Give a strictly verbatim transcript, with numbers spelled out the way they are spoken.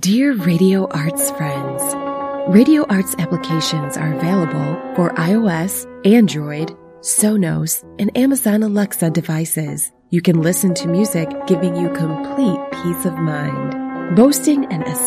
Dear Radio Arts friends, Radio Arts applications are available for iOS, Android, Sonos, and Amazon Alexa devices. You can listen to music giving you complete peace of mind. Boasting an